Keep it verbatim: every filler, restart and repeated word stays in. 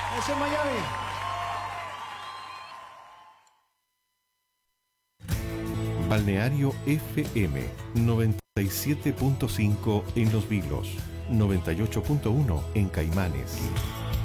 Eso es Miami. Balneario F M noventa y siete punto cinco en Los Vilos, noventa y ocho punto uno en Caimanes.